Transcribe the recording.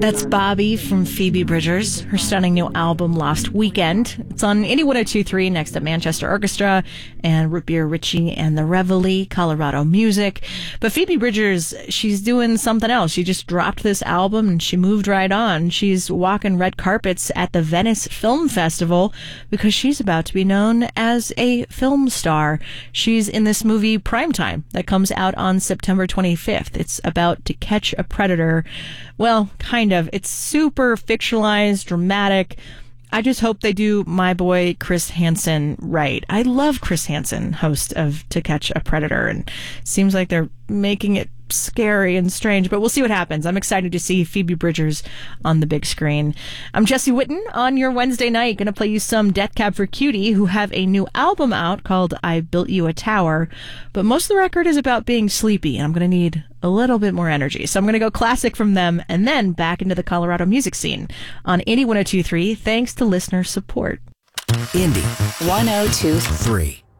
That's Bobby from Phoebe Bridgers, her stunning new album Lost Weekend. It's on Indie 102.3 next to Manchester Orchestra and Root Beer Ritchie and the Reveille, Colorado Music. But Phoebe Bridgers, she's doing something else. She just dropped this album and she moved right on. She's walking red carpets at the Venice Film Festival because she's about to be known as a film star. She's in this movie Primetime that comes out on September 25th. It's about To Catch a Predator. Well, kind of. It's super fictionalized, dramatic. I just hope they do my boy Chris Hansen right. I love Chris Hansen, host of To Catch a Predator, and it seems like they're making it scary and strange, but we'll see what happens. I'm excited to see Phoebe Bridgers on the big screen. I'm Jesse Whitten on your Wednesday night. Going to play you some Death Cab for Cutie, who have a new album out called I Built You a Tower, but most of the record is about being sleepy, and I'm going to need a little bit more energy. So I'm going to go classic from them and then back into the Colorado music scene on Indie 102.3 thanks to listener support. Indie 102.3